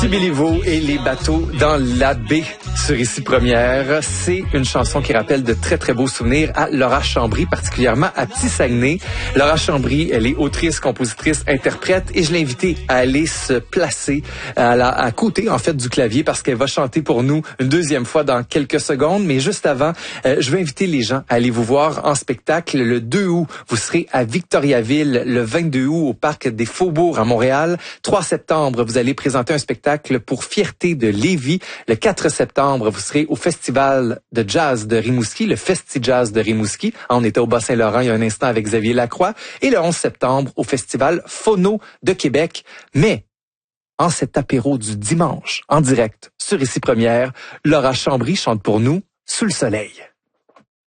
Ici Béliveau et les bateaux dans la baie sur Ici Première. C'est une chanson qui rappelle de très, très beaux souvenirs à Laura Chambry, particulièrement à Petit-Saguenay. Laura Chambry, elle est autrice, compositrice, interprète et je l'ai invitée à aller se placer à côté, en fait, du clavier parce qu'elle va chanter pour nous une deuxième fois dans quelques secondes. Mais juste avant, je veux inviter les gens à aller vous voir en spectacle. Le 2 août, vous serez à Victoriaville. Le 22 août, au Parc des Faubourgs à Montréal. 3 septembre, vous allez présenter un spectacle pour Fierté de Lévis. Le 4 septembre, vous serez au Festival de Jazz de Rimouski, le Festi-Jazz de Rimouski. On était au Bas-Saint-Laurent il y a un instant avec Xavier Lacroix. Et le 11 septembre, au Festival Phono de Québec. Mais en cet apéro du dimanche, en direct sur Ici Première, Laura Chambry chante pour nous Sous le soleil.